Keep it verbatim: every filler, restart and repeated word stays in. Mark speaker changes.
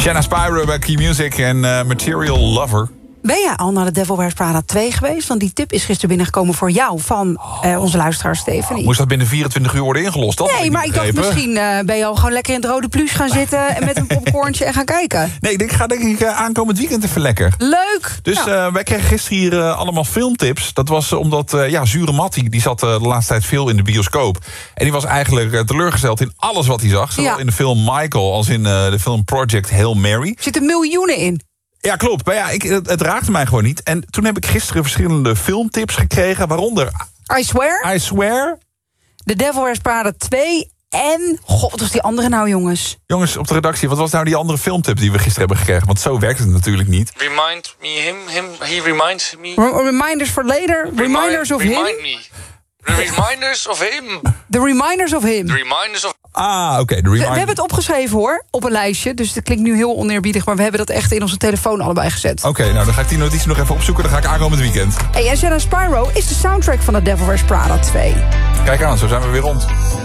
Speaker 1: Shanna Spyro bij Key Music en uh, Material Lover.
Speaker 2: Ben jij al naar de Devil Wears Prada twee geweest? Want die tip is gisteren binnengekomen voor jou van uh, onze luisteraar Stephanie.
Speaker 1: Moest dat binnen vierentwintig uur worden ingelost? Dat
Speaker 2: nee, maar ik dacht misschien uh, ben je al gewoon lekker in het rode pluche gaan zitten... en met een popcornje en gaan kijken.
Speaker 1: Nee, ik ga denk ik uh, aankomend weekend even lekker.
Speaker 2: Leuk!
Speaker 1: Dus
Speaker 2: ja.
Speaker 1: uh, wij kregen gisteren hier uh, allemaal filmtips. Dat was uh, omdat, uh, ja, Zure Mattie, die zat uh, de laatste tijd veel in de bioscoop. En die was eigenlijk uh, teleurgesteld in alles wat hij zag. Zowel ja. in de film Michael als in uh, de film Project Hail Mary.
Speaker 2: Er zitten miljoenen in.
Speaker 1: Ja, klopt. Maar ja, ik, het, het raakte mij gewoon niet. En toen heb ik gisteren verschillende filmtips gekregen. Waaronder...
Speaker 2: I Swear.
Speaker 1: I Swear.
Speaker 2: The Devil Wears Prada twee. En... God, wat was die andere nou, jongens?
Speaker 1: Jongens, op de redactie, wat was nou die andere filmtip die we gisteren hebben gekregen? Want zo werkt het natuurlijk niet.
Speaker 3: Remind me him. him he reminds me.
Speaker 2: R- reminders for later.
Speaker 3: Remind,
Speaker 2: reminders of
Speaker 3: remind
Speaker 2: him.
Speaker 3: Me. The reminders of him.
Speaker 2: The reminders of him.
Speaker 3: The reminders of...
Speaker 1: Ah, oké. Okay,
Speaker 2: we, we hebben het opgeschreven, hoor, op een lijstje. Dus het klinkt nu heel oneerbiedig, maar we hebben dat echt in onze telefoon allebei gezet.
Speaker 1: Oké, okay, nou dan ga ik die notitie nog even opzoeken. Dan ga ik aankomend weekend.
Speaker 2: Hey, en Shanna Spyro is de soundtrack van The Devil Wears Prada twee.
Speaker 1: Kijk aan, zo zijn we weer rond.